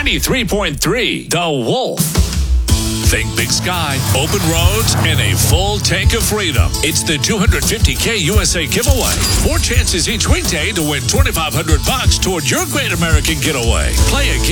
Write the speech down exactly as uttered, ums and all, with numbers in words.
ninety-three point three, The Wolf. Think Big Sky, open roads, and a full tank of freedom. It's the two hundred fifty K U S A giveaway. Four chances each weekday to win twenty-five hundred bucks toward your great American getaway. Play a game.